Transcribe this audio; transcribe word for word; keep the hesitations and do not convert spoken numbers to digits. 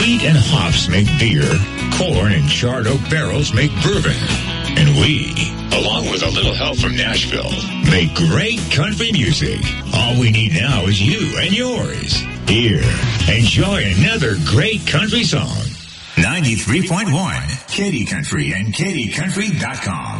Wheat and hops make beer. Corn and charred oak barrels make bourbon. And we, along with a little help from Nashville, make great country music. All we need now is you and yours. Here, enjoy another great country song. ninety-three point one, Katy Country and Katy Country dot com.